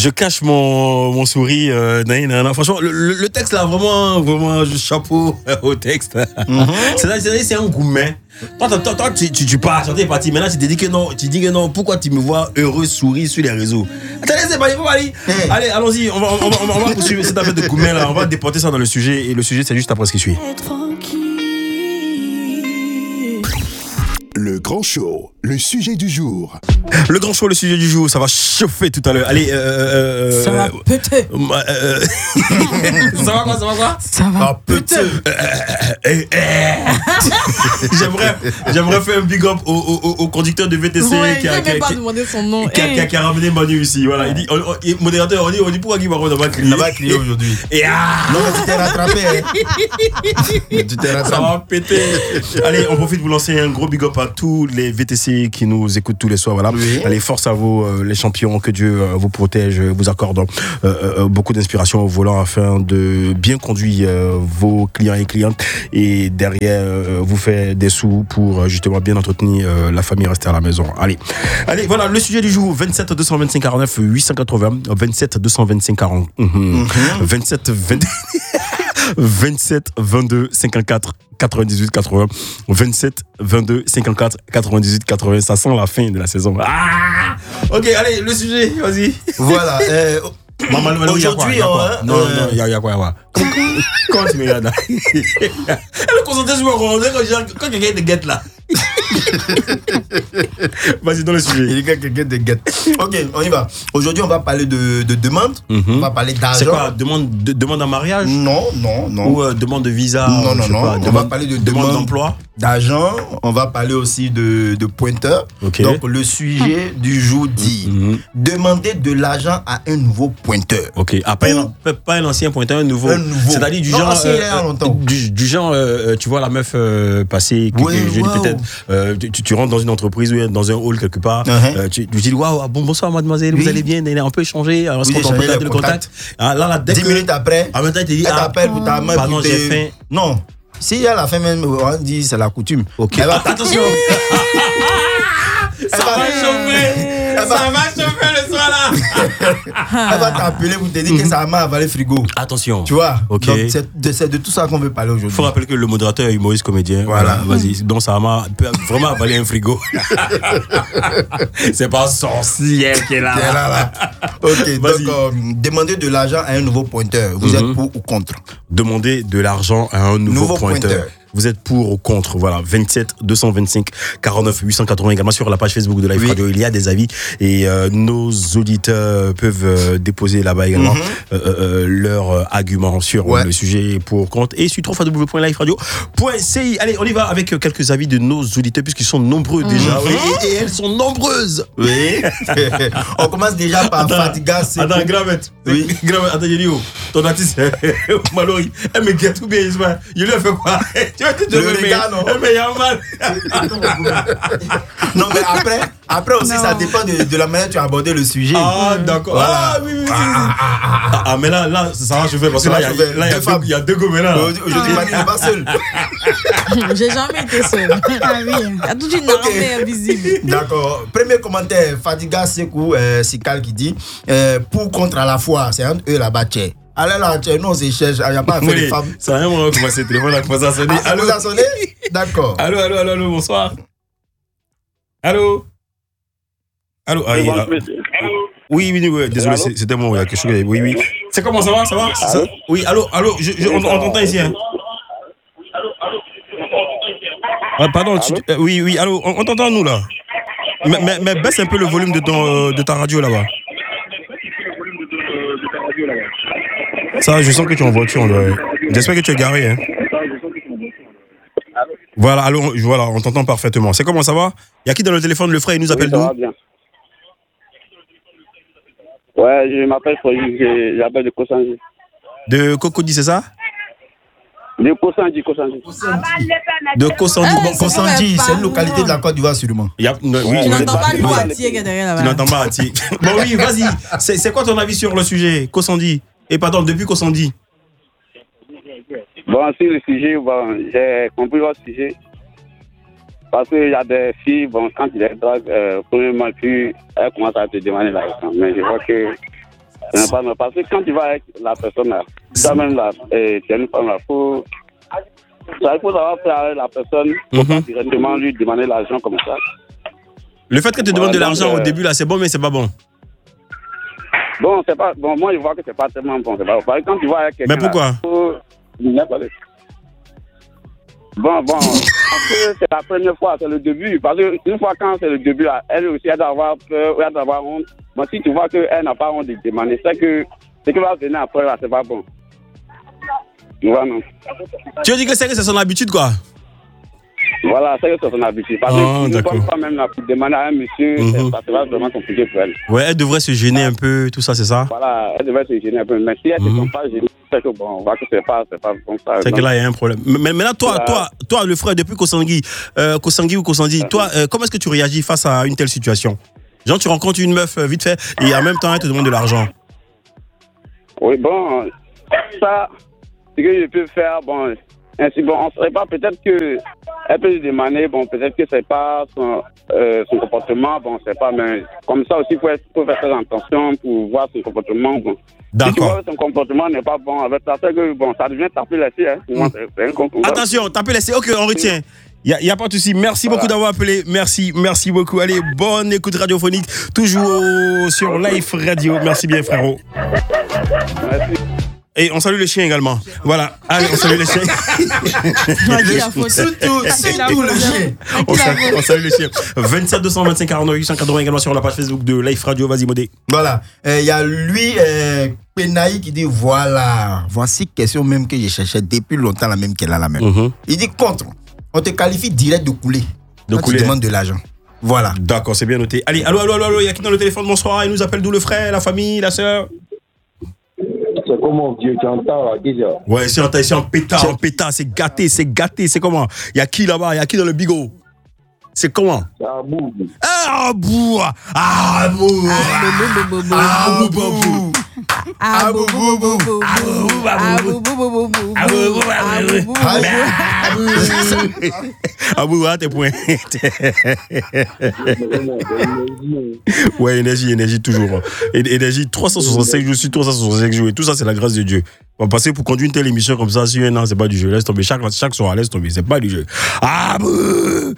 Je cache mon sourire. Franchement, le texte là, vraiment, chapeau au texte. C'est un gourmet. Toi, tu pars, tu es parti. Maintenant, tu te dis que non. Tu dis que non. Pourquoi tu me vois heureux sourire sur les réseaux? Attendez, c'est pas, il faut aller. Allez, allons-y. On va poursuivre cette affaire de gourmet là. On va déporter ça dans le sujet. Et le sujet, c'est juste après ce qui suit. Le grand show, le sujet du jour. Le grand show, le sujet du jour, ça va chauffer tout à l'heure. Allez, ça va péter. Ça va quoi? Ça va péter. J'aimerais faire un big up au conducteur de VTC qui a demandé son nom. Qui a ramené Manu ici. Voilà, il dit, modérateur, on dit pourquoi Guy Baron n'a pas crié aujourd'hui. Non, mais tu t'es rattrapé. Ça va péter. Allez, on profite pour lancer un gros big up à tous les VTC qui nous écoutent tous les soirs. Voilà. Oui. Allez, force à vous, les champions, que Dieu vous protège, vous accorde beaucoup d'inspiration au volant afin de bien conduire vos clients et clientes et derrière vous faire des sous pour justement bien entretenir la famille, rester à la maison. Allez, voilà le sujet du jour. 27 225 49 880 27 225 40 27 22 54 98 80 27 22 54 98 80. Ça sent la fin de la saison. Ok, allez, le sujet, vas-y. Voilà. Aujourd'hui, il y a quoi. Comment tu me regardes là? Elle est concentrée sur moi quand quelqu'un te guette là. Vas-y, dans le sujet. Il y a quelqu'un te guette. Ok, on y va. Aujourd'hui, on va parler de demande. On va parler d'argent. C'est quoi? Demande en mariage? Non. Ou demande de visa? Non. On va parler de demande d'emploi. D'argent. On va parler aussi de pointeur. Okay. Donc, le sujet du jour dit demander de l'argent à un nouveau pointeur. Ok. Pas un ancien pointeur, un nouveau. C'est-à-dire du genre, tu vois la meuf passer, peut-être, tu rentres dans une entreprise ou dans un hall quelque part, tu dis waouh, bonsoir mademoiselle, vous allez bien, on peut échanger, on peut garder le contact. Là, 10 minutes après, en même temps, elle t'appelle pour ta main. Pardon, j'ai faim. Non. Si à la fin même, on dit c'est la coutume. Ok. Attention. Ça va chauffer le soir là. Elle va t'appeler pour te dire que sa main a avalé le frigo. Attention. Tu vois. Ok. Donc c'est de tout ça qu'on veut parler aujourd'hui. Il faut rappeler que le modérateur est humoriste comédien. Voilà. Vas-y. Donc sa main peut vraiment avaler un frigo. C'est pas sorcière qui est là. Ok. Vas-y. Donc demander de l'argent à un nouveau pointeur. Vous êtes pour ou contre? Demander de l'argent à un nouveau pointeur. Vous êtes pour ou contre? Voilà, 27 225 49 880 également sur la page Facebook de Live Radio. Il y a des avis et nos auditeurs peuvent déposer là-bas également leurs arguments sur le sujet pour ou contre et sur www.liveradio.ci. Allez, on y va avec quelques avis de nos auditeurs puisqu'ils sont nombreux déjà. Et elles sont nombreuses. Oui. On commence déjà par Fatiga. Attends, Gravette. Oui. Gravette, attends, j'ai dit, ton artiste, Mallory, elle me guette ou bien Ismaël. Je lui ai fait quoi? Le regard, non. Mais il y a mal. Non, mais après aussi, ça dépend de la manière dont tu as abordé le sujet. Ah, d'accord. Voilà. Oui. Ah, mais là, ça va chauffer parce que là, il y a deux gommes là. Aujourd'hui, Manu n'est pas seul. J'ai jamais été seul. Ah oui. Il y a toute une armée invisible. D'accord. Premier commentaire, Fatiga Sekou Sikal qui dit pour contre à la fois, c'est entre eux là-bas, tchè. Allez là, non, on se cherche, il n'y a pas affaire de femmes. Ça n'a rien à voir avec ce téléphone, là, commence à sonner. Allô, ça a sonné? D'accord. Allô, bonsoir. Allô. Oui, désolé, c'était moi, il y a quelque chose. Oui. C'est comment, ça va? Oui, allô, on t'entend ici, hein. Pardon, oui, allô, on t'entend nous là. Mais baisse un peu le volume de ta radio là-bas. Ça, je sens que tu es en voiture. J'espère que tu es garé. Hein. Voilà, on t'entend parfaitement. C'est comment, ça va? Il y a qui dans le téléphone? Le frère, il nous appelle d'où? Ça va bien. Ouais, je m'appelle Froy, j'appelle de Kosanji. De Cocody, c'est ça? De Kosanji. De Kosanji. Kosanji, c'est une localité de la Côte d'Ivoire, sûrement. Oui, tu n'entends pas nous Atier qui est derrière là-bas. Tu n'entends pas Atier. Bon, oui, vas-y. C'est quoi ton avis sur le sujet, Kosanji? Et pardon, depuis Kosanji. Bon, sur le sujet, j'ai compris votre sujet. Parce qu'il y a des filles, quand tu les dragues, premièrement, puis elles commencent à te demander l'argent. Mais je vois que C'est pas normal. Parce que quand tu vas avec la personne là, toi-même là, tu es une femme là, il faut savoir faire avec la personne, faut pas directement lui demander l'argent comme ça. Le fait que tu demandes de l'argent au début là, c'est bon, mais c'est pas bon. Bon, c'est pas. Bon, moi je vois que c'est pas tellement bon. C'est pas bon. Parce que quand tu vas avec quelqu'un. Mais pourquoi? Bon, parce que c'est la première fois, c'est le début. Parce qu'une fois quand c'est le début, elle aussi, elle doit avoir peur, elle doit avoir honte. Bon, si tu vois qu'elle n'a pas honte de demander, c'est que ce qui va venir après, là, c'est pas bon. Voilà, non. Tu veux dire que c'est son habitude, quoi? Voilà, c'est son habitude. Parce que une bonne femme, même, là, pour demander à un monsieur, ça sera vraiment compliqué pour elle. Ouais, elle devrait se gêner un peu, tout ça, c'est ça? Voilà, elle devrait se gêner un peu. Mais si elle ne se sent pas gênée, c'est que bon, on voit que c'est pas bon ça. C'est que là, il y a un problème. Mais maintenant, toi, le frère, depuis Kosangui ou Kosandi, toi, comment est-ce que tu réagis face à une telle situation? Genre, tu rencontres une meuf vite fait et en même temps, elle te demande de l'argent. Oui, bon, ça, ce que je peux faire, bon, ainsi, bon, on ne saurait pas, peut-être qu'elle peut se demander, bon, peut-être que c'est pas son comportement, bon, c'est pas, mais comme ça aussi, il faut faire très attention pour voir son comportement, bon. D'accord. Si tu vois que son comportement n'est pas bon avec ça, c'est que, bon, ça devient taper laissé, hein. Pour moi, c'est un complot. Attention, taper laissé, ok, on retient. Il n'y a pas de souci. Merci beaucoup d'avoir appelé. Merci beaucoup. Allez, bonne écoute radiophonique. Toujours sur Life Radio. Merci bien, frérot. Merci. Et on salue les chiens également. Voilà. Allez, on salue les chiens. Surtout le chien. On salue les chiens. 27 225 49 880 également sur la page Facebook de Life Radio. Vas-y, Modé. Voilà. Il y a lui, Penaï, qui dit voilà. Voici question même que je cherchais depuis longtemps, la même qu'elle a la même. Il dit contre. On te qualifie direct de couler. Tu demandes de l'argent. Voilà. D'accord, c'est bien noté. Allez, allô, il y a qui dans le téléphone? Bonsoir. Il nous appelle d'où? Le frère, la famille, la sœur? C'est comment, vieux, tu entends déjà? Ouais, c'est en pétard, c'est gâté, c'est comment? Il y a qui là-bas? Il y a qui dans le bigot? C'est comment? C'est Abou. Abou. Abou, t'es point. Ouais, énergie toujours. Énergie 365 jours sur 365 jours. Et tout ça, c'est la grâce de Dieu. On va passer pour conduire une telle émission comme ça sur un an, c'est pas du jeu. Laisse tomber. Chaque soir, laisse tomber. C'est pas du jeu. Abou.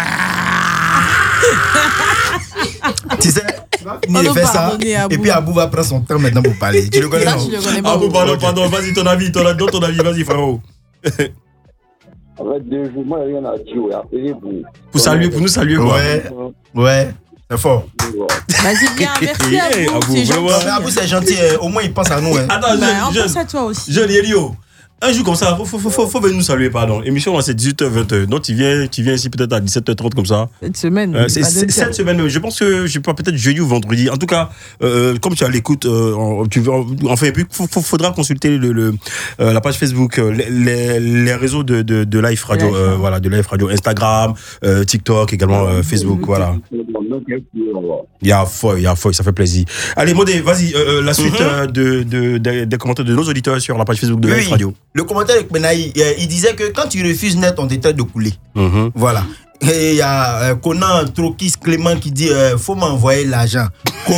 Tu sais, il fait ça. Et puis Abou va prendre son temps maintenant pour parler. Tu le connais, non? Abou, pardon, vas-y, ton avis, vas-y, frérot. Avec 2 jours, moi, rien à dire. Pour nous saluer, quoi. Ouais. C'est fort. Vas-y, bien, merci Abou. C'est gentil. Abou, c'est gentil. Au moins, il pense à nous. Attends, on pense à toi aussi. Jeune Elio. Un jour comme ça, faut venir nous saluer, pardon. Émission, c'est 18h, 20h. Donc, tu viens ici peut-être à 17h30 comme ça. Cette semaine. Cette semaine, je pense que je sais pas, peut-être jeudi ou vendredi. En tout cas, comme tu as l'écoute, enfin, et puis, faudra consulter la page Facebook, les réseaux de Life Radio, voilà, de Life Radio, Instagram, TikTok, également Facebook, voilà. Il y a feuille, ça fait plaisir. Allez, Modé, vas-y, la suite des commentaires de nos auditeurs sur la page Facebook de Life Radio. Le commentaire avec Benaï, il disait que quand tu refuses net, on te traite de couler. Voilà. Et il y a Conan Trokis Clément qui dit faut m'envoyer l'argent.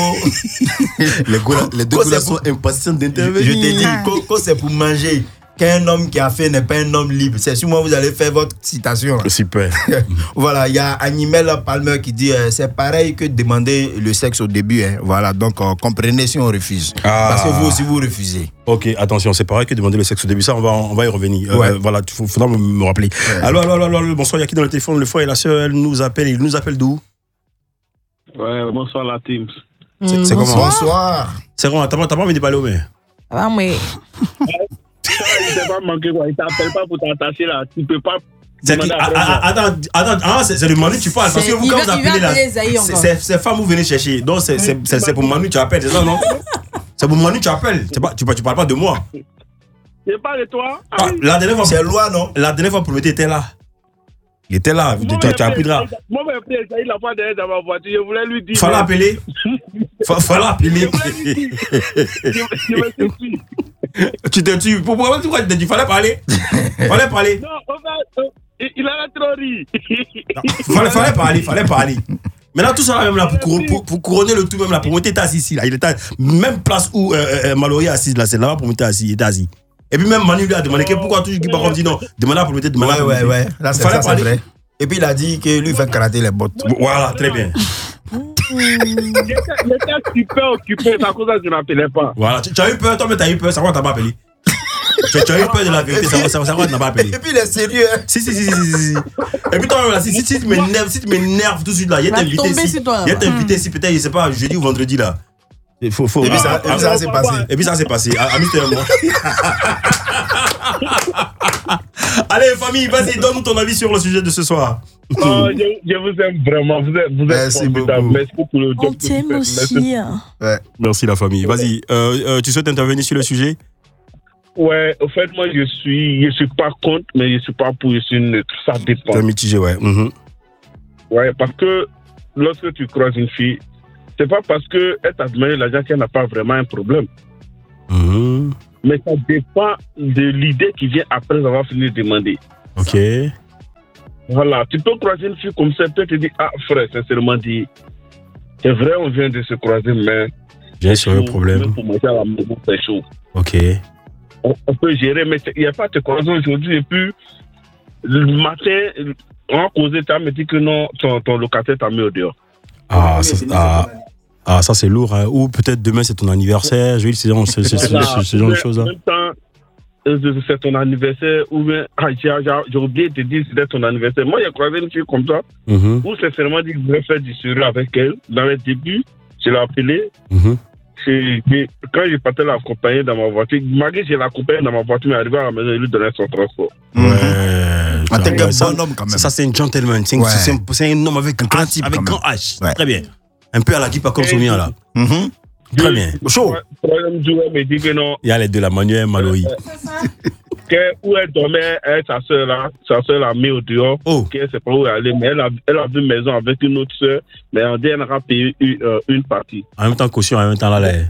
Les deux gars sont impatients d'intervenir. Je te dis, c'est pour manger. Qu'un homme qui a fait n'est pas un homme libre. C'est sûrement vous allez faire votre citation. Super. Voilà, il y a Animel Palmer qui dit c'est pareil que demander le sexe au début. Voilà, donc comprenez si on refuse. Parce que vous aussi vous refusez. Ok, attention, c'est pareil que demander le sexe au début. Ça, on va y revenir. Voilà, il faudra me rappeler. Ouais. Allô, bonsoir, il y a qui dans le téléphone? Le frère et la soeur, elle nous appelle. Il nous appelle d'où? Ouais, bonsoir la team. C'est comment? Bonsoir. C'est comment? T'as pas envie de parler au mais? Ah, mais. Il ne pas manquer quoi. Il t'appelle pas pour t'attacher là. Tu peux pas. Attends, c'est le Manu tu parles. Parce que vous, quand vous appelez là, c'est femme vous venez chercher. Donc c'est pour Manu tu appelles, c'est ça, non? C'est pour Manu tu appelles. Tu parles pas de moi. Je parle de toi. La dernière fois, c'est loi, non? La dernière fois, Prométhée était là. Il était là. Tu as pris de là. Moi, il n'a pas derrière dans ma voiture. Je voulais lui dire. Fallait appeler. Fallait appeler. Je me suis dit. Tu te tues. Pourquoi tu dis fallait parler? Fallait parler. Non, il a trop ri. Fallait parler. Maintenant, tout ça là, même là, pour couronner le tout, même là, pour monter, t'es assis ici, là. Il était même place où Mallory est assise, là, c'est là-bas pour monter assis, il était assis. Et puis même Manu lui a demandé pourquoi toujours Guy Bakom dit non, demandez pour monter, demandez pour monter. Ouais. Là, c'est vrai. Et puis il a dit que lui, il fait karater les bottes. Voilà, très bien. J'étais super occupé, c'est à cause que je n'appelais pas. Voilà, tu as eu peur, toi, mais t'as eu peur, ça va, t'as pas appelé. Tu as eu peur de la vérité, ça va, t'as pas appelé. Et puis il est sérieux. Si. Et puis toi, là, si tu m'énerves tout de suite là, il y a t'invité ici, peut-être, je sais pas, jeudi ou vendredi là. Et puis ça s'est passé. Et puis ça s'est passé. Amuse-toi moi. Allez, famille, vas-y, donne-nous ton avis sur le sujet de ce soir. Je vous aime vraiment. Vous êtes formidable. Merci pour le job. On t'aime aussi. Ouais. Merci, la famille. Vas-y, tu souhaites intervenir sur le sujet? Ouais, au fait, moi, je suis pas contre, mais je suis pas pour, je suis neutre. Ça dépend. C'est mitigé, ouais. Ouais, parce que lorsque tu croises une fille, c'est pas parce qu'elle t'a demandé l'argent qu'elle n'a pas vraiment un problème. Mais ça dépend de l'idée qui vient après avoir fini de demander. Ok. Voilà, tu peux croiser une fille comme ça, peut-être te dire, ah frère, sincèrement dit, c'est vrai, on vient de se croiser, mais... J'ai sur un problème. Pour manger à la maison, c'est chaud. Ok. On peut gérer, mais il n'y a pas de te croiser aujourd'hui, et puis, le matin, on a causé, tu as me dit que non, ton locataire t'a mis au dehors. Ça c'est lourd, hein. Ou peut-être demain c'est ton anniversaire, je vais ce genre de choses. En même temps, c'est ton anniversaire, ou bien, j'ai oublié de te dire c'était ton anniversaire. Moi, j'ai croisé une fille comme ça, où sincèrement dit que je voulais faire du sérieux avec elle. Dans les débuts, je l'ai appelée. Quand je partais l'accompagner dans ma voiture, malgré que je l'accompagnais dans ma voiture, mais arrivé à la maison, il lui donnait son transport. Bon homme quand même. Ça c'est un gentleman, c'est un homme avec un grand type, avec grand H. Très bien. Un peu à la Guy, pas comme Sonia là. Très bien. Chaud. Me dit que non. Il y a les deux, la Manuel Mallory. Où elle dormait, sa soeur l'a mis au dehors. Elle ne sait pas où elle allait, mais elle a vu une maison avec une autre soeur, mais on dit qu'elle aura payé une partie. En même temps, caution, en même temps, là.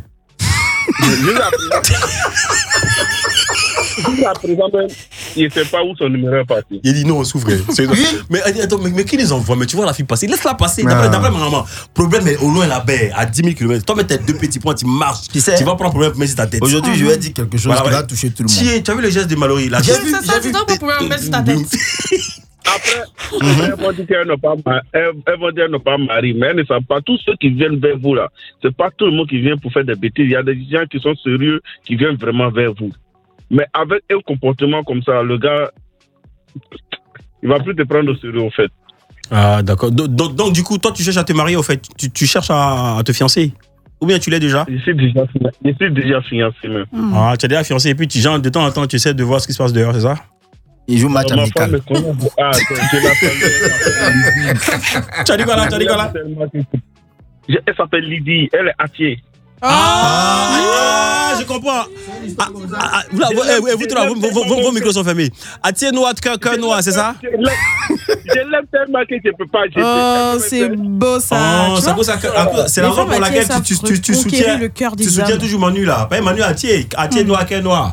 Jusqu'à présent, même, il ne sait pas où son numéro est parti. Il dit non, on s'ouvre. Mais attends, mais qui les envoie? Mais tu vois la fille passer, laisse-la passer. D'après ma maman, problème est au loin là-bas, à 10 000 km. Toi, mais t'as deux petits points, tu marches. Tu vas prendre problème pour mettre sur ta tête. Aujourd'hui, je vais dire quelque chose qui va toucher tout le monde. Tu as vu le geste de Mallory là? J'ai vu. Tu dois pas pouvoir mettre sur ta tête. Après, elles vont dire qu'elles n'ont pas marié, mais elles ne savent pas. Tous ceux qui viennent vers vous là, c'est pas tout le monde qui vient pour faire des bêtises. Il y a des gens qui sont sérieux, qui viennent vraiment vers vous. Mais avec un comportement comme ça, le gars, il va plus te prendre au sérieux, en fait. Ah, d'accord. Donc, du coup, toi, tu cherches à te marier, au fait. Tu cherches à te fiancer? Ou bien tu l'es déjà? Je suis déjà fiancé, même. Ah, tu es déjà fiancé, et puis tu, genre, de temps en temps, tu essaies de voir ce qui se passe dehors, c'est ça? Il joue match amical. Tu as dit quoi là? Elle s'appelle Lydie, elle est Atier. Je comprends. Vous trois, vos micros sont fermés. Atier noir, cœur noir, c'est ça? Je l'aime tellement que je ne peux pas jeter. Oh, c'est beau ça. C'est la raison pour laquelle tu soutiens toujours Manu là. Pas Manu Atier noir, cœur noir.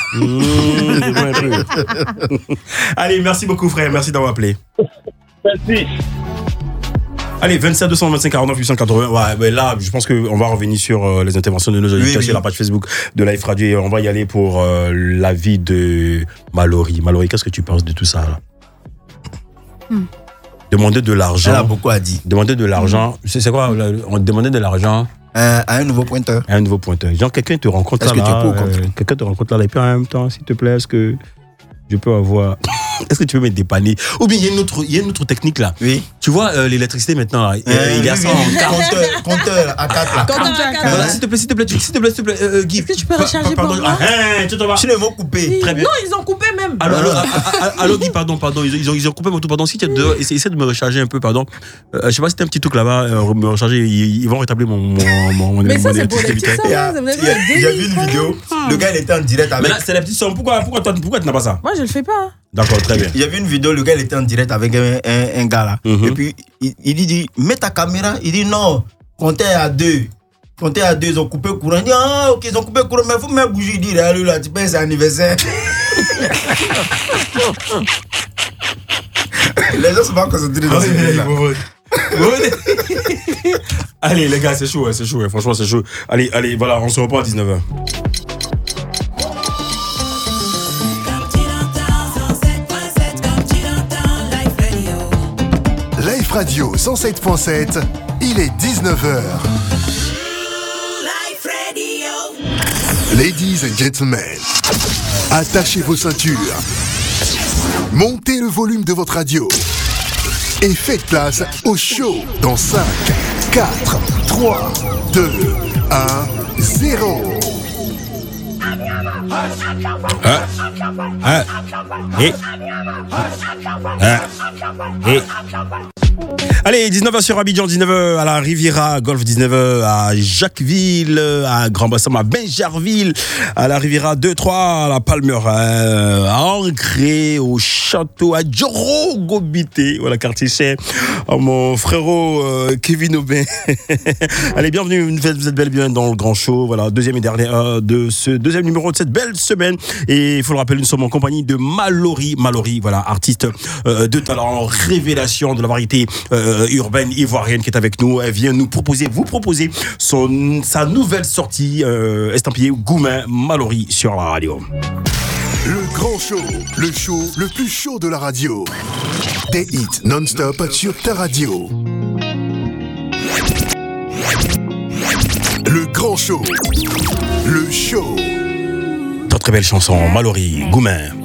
Allez, merci beaucoup frère, merci d'avoir appelé. Merci. Allez, 27 225 49 880. Ouais, mais là, je pense qu'on va revenir sur les interventions de nos auditeurs sur la page Facebook de Live Radio et on va y aller pour l'avis de Mallory. Mallory, qu'est-ce que tu penses de tout ça là? Demander de l'argent. Elle a beaucoup à dire. Demander de l'argent. C'est quoi? On demandait de l'argent à un nouveau pointeur. À un nouveau pointeur. Genre, quelqu'un te rencontre là. Est-ce que tu es pour ou contre? Quelqu'un te rencontre là et puis en même temps, s'il te plaît, est-ce que je peux avoir. Est-ce que tu peux me dépanner? Ou bien il y a une autre technique là. Oui. Tu vois l'électricité maintenant là, il y a ça en compteur à 4 là. Voilà, s'il te plaît, Guy. Est-ce que tu peux recharger pour moi? Tu t'en vas. Sinon ils vont couper. Très bien. Non, ils ont coupé même. Alors Guy, pardon, ils ont coupé mon tout, pardon. Si tu es dehors, essaie de me recharger un peu, pardon. Je sais pas si t'as un petit truc là-bas, me recharger, ils vont rétablir mon mais ça c'est pour les petits ça. J'ai vu une vidéo, le gars il était en direct avec. Mais là c'est la petite somme. Pourquoi tu n'as pas ça? Moi je le fais pas. D'accord, très bien. J'ai vu une vidéo, le gars il était en direct avec un gars là. Et puis il dit mets ta caméra. Il dit non, comptez à 2. Comptez à 2, ils ont coupé le courant. Il dit ah ok, ils ont coupé le courant, mais il faut mettre bougie. Il dit là, tu payes, c'est anniversaire. Les gens sont pas concentrés dans ce vidéo là. Allez, les gars, c'est chaud, franchement, c'est chaud. Allez, voilà, on se reprend à 19h. Life Radio 107.7, il est 19h. Ladies and gentlemen, attachez vos ceintures, montez le volume de votre radio et faites place au show dans 5, 4, 3, 2, 1, 0. Allez, 19h sur Abidjan, 19h à la Riviera, Golf 19h à Jacquesville, à Grand Bassam, à Benjerville, à la Riviera 2-3, à la Palmeraie, à Ancré, au Château, à Djoro Gobité, voilà, quartier cher, à mon frérot Kevin Aubin. Allez, bienvenue, vous êtes bel et bien dans le grand show, voilà, deuxième et dernier de ce deuxième numéro de cette belle semaine. Et il faut le rappeler, nous sommes en compagnie de Mallory, voilà, artiste de talent, révélation de la variété urbaine ivoirienne qui est avec nous. Elle vient vous proposer sa nouvelle sortie estampillée Goumen Mallory sur la radio. Le grand show, le show le plus chaud de la radio. Des hits non-stop sur ta radio. Le grand show, le show. Très belle chanson, Mallory, Goumen.